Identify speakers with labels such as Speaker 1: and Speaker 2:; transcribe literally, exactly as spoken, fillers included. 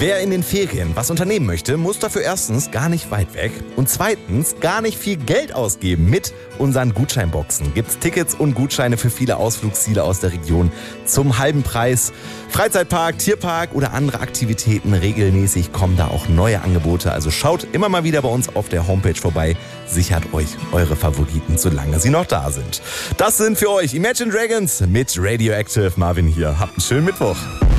Speaker 1: Wer in den Ferien was unternehmen möchte, muss dafür erstens gar nicht weit weg und zweitens gar nicht viel Geld ausgeben. Mit unseren Gutscheinboxen gibt's Tickets und Gutscheine für viele Ausflugsziele aus der Region zum halben Preis. Freizeitpark, Tierpark oder andere Aktivitäten. Regelmäßig kommen da auch neue Angebote. Also schaut immer mal wieder bei uns auf der Homepage vorbei. Sichert euch eure Favoriten, solange sie noch da sind. Das sind für euch Imagine Dragons mit Radioactive. Marvin hier. Habt einen schönen Mittwoch.